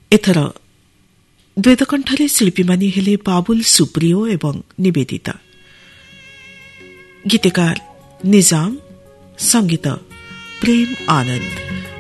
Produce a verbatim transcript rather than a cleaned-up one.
ଏଥର ଦ୍ୱୈତକଣ୍ଠରେ ଶିଳ୍ପୀମାନେ ହେଲେ ବାବୁଲ ସୁପ୍ରିୟ ଏବଂ ନିବେଦିତା। ଗୀତିକାର ନିଜାମ, ସଙ୍ଗୀତ ପ୍ରେମ ଆନନ୍ଦ।